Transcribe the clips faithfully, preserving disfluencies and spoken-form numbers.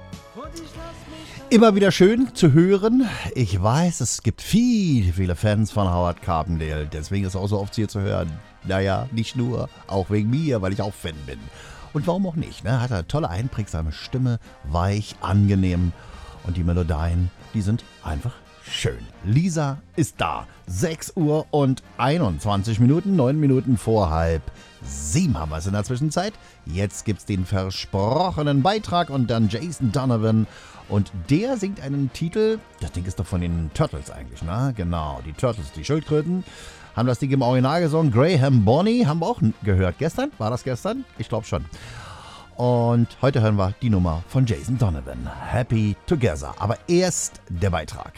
Immer wieder schön zu hören. Ich weiß, es gibt viele, viele Fans von Howard Carpendale. Deswegen ist er auch so oft hier zu hören. Naja, nicht nur, auch wegen mir, weil ich auch Fan bin. Und warum auch nicht, ne? Hat er eine tolle, einprägsame Stimme, weich, angenehm. Und die Melodien, die sind einfach schön. Lisa ist da. sechs Uhr und einundzwanzig Minuten, neun Minuten vor halb sieben haben wir es in der Zwischenzeit. Jetzt gibt's den versprochenen Beitrag und dann Jason Donovan. Und der singt einen Titel, das Ding ist doch von den Turtles eigentlich, ne? Genau, die Turtles, die Schildkröten, haben das Ding im Original gesungen. Graham Bonny haben wir auch gehört. Gestern? War das gestern? Ich glaube schon. Und heute hören wir die Nummer von Jason Donovan. Happy Together. Aber erst der Beitrag.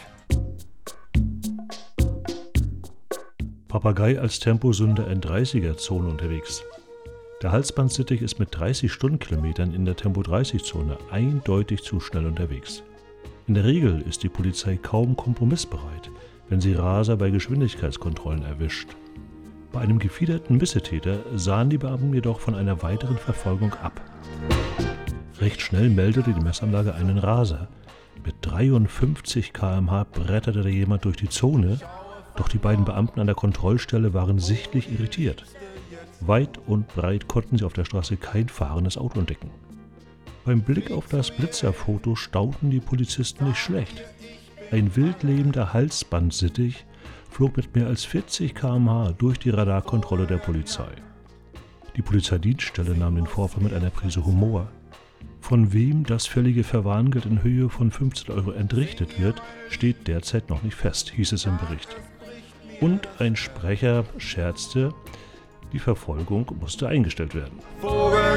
Papagei als Temposünder in dreißiger-Zone unterwegs. Der Halsbandsittich ist mit dreißig Stundenkilometern in der Tempo dreißig Zone eindeutig zu schnell unterwegs. In der Regel ist die Polizei kaum kompromissbereit, wenn sie Raser bei Geschwindigkeitskontrollen erwischt. Bei einem gefiederten Missetäter sahen die Beamten jedoch von einer weiteren Verfolgung ab. Recht schnell meldete die Messanlage einen Raser. Mit dreiundfünfzig Kilometer pro Stunde bretterte jemand durch die Zone, doch die beiden Beamten an der Kontrollstelle waren sichtlich irritiert. Weit und breit konnten sie auf der Straße kein fahrendes Auto entdecken. Beim Blick auf das Blitzerfoto staunten die Polizisten nicht schlecht. Ein wildlebender Halsbandsittich flog mit mehr als vierzig Kilometer pro Stunde durch die Radarkontrolle der Polizei. Die Polizeidienststelle nahm den Vorfall mit einer Prise Humor. Von wem das fällige Verwarngeld in Höhe von fünfzehn Euro entrichtet wird, steht derzeit noch nicht fest, hieß es im Bericht. Und ein Sprecher scherzte, die Verfolgung musste eingestellt werden.